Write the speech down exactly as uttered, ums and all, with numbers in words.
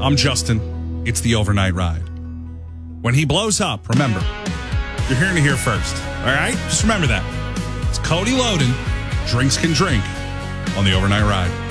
I'm Justin. It's the Overnight Ride. When he blows up, remember, you're hearing it here first. All right? Just remember that. It's Cody Loden. Drinks can drink on the Overnight Ride.